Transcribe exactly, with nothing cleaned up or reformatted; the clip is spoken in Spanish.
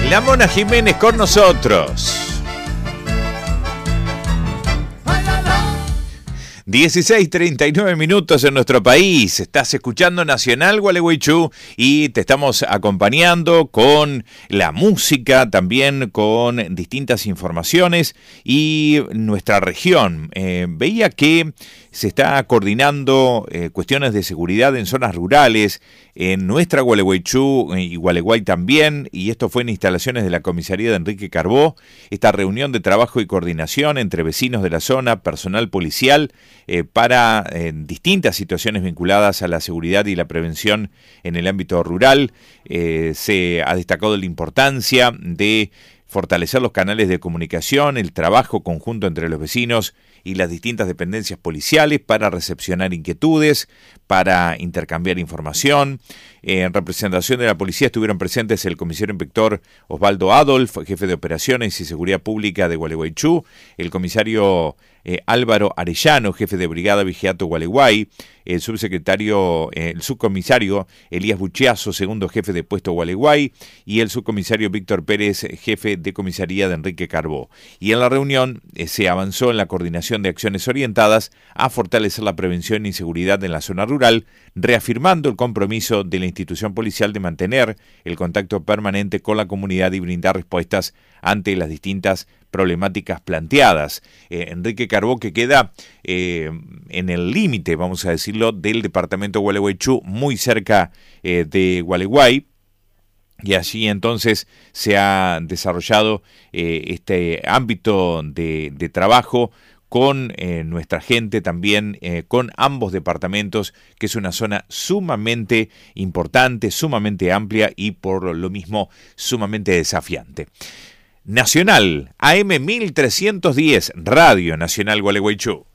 La Mona Jiménez con nosotros. dieciséis treinta y nueve minutos en nuestro país. Estás escuchando Nacional Gualeguaychú y te estamos acompañando con la música, también con distintas informaciones y nuestra región. Eh, veía que se está coordinando eh, cuestiones de seguridad en zonas rurales, en nuestra Gualeguaychú y Gualeguay también, y esto fue en instalaciones de la comisaría de Enrique Carbó. Esta reunión de trabajo y coordinación entre vecinos de la zona, personal policial, eh, para eh, distintas situaciones vinculadas a la seguridad y la prevención en el ámbito rural. Eh, se ha destacado la importancia de fortalecer los canales de comunicación, el trabajo conjunto entre los vecinos y las distintas dependencias policiales para recepcionar inquietudes, para intercambiar información. En representación de la policía estuvieron presentes el comisario inspector Osvaldo Adolf, jefe de operaciones y seguridad pública de Gualeguaychú, el comisario eh, Álvaro Arellano, jefe de brigada Vigiato Gualeguay, el subsecretario, eh, el subcomisario Elías Buchiazo, segundo jefe de puesto Gualeguay, y el subcomisario Víctor Pérez, jefe de comisaría de Enrique Carbó. Y en la reunión eh, se avanzó en la coordinación de acciones orientadas a fortalecer la prevención y seguridad en la zona rural, reafirmando el compromiso de la institución policial de mantener el contacto permanente con la comunidad y brindar respuestas ante las distintas problemáticas planteadas. Eh, Enrique Carbó, que queda eh, en el límite, vamos a decirlo, del departamento de Gualeguaychú, muy cerca eh, de Gualeguay, y allí entonces se ha desarrollado eh, este ámbito de, de trabajo con eh, nuestra gente también, eh, con ambos departamentos, que es una zona sumamente importante, sumamente amplia y por lo mismo sumamente desafiante. Nacional, A M mil trescientos diez, Radio Nacional Gualeguaychú.